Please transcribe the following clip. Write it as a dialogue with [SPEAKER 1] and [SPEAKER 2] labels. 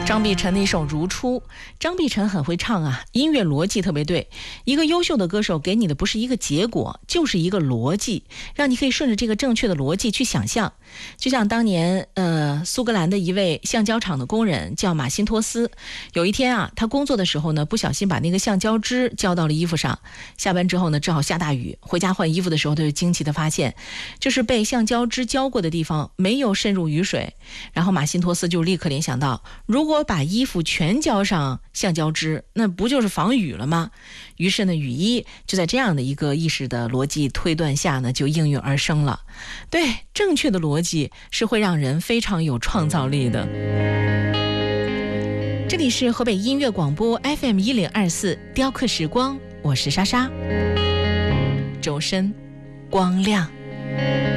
[SPEAKER 1] 张碧晨的一首《如初》，张碧晨很会唱啊，音乐逻辑特别对。一个优秀的歌手给你的不是一个结果，就是一个逻辑，让你可以顺着这个正确的逻辑去想象。就像当年苏格兰的一位橡胶厂的工人叫马辛托斯，有一天啊，他工作的时候呢，不小心把那个橡胶汁浇到了衣服上，下班之后呢，正好下大雨，回家换衣服的时候，他就惊奇地发现，就是被橡胶汁浇过的地方没有渗入雨水。然后马辛托斯就立刻联想到，如果把衣服全浇上橡胶汁，那不就是防雨了吗？于是呢，雨衣就在这样的一个意识的逻辑推断下呢，就应运而生了。对，正确的逻辑是会让人非常有创造力的。这里是河北音乐广播 FM1024 雕刻时光，我是莎莎。周深，光亮。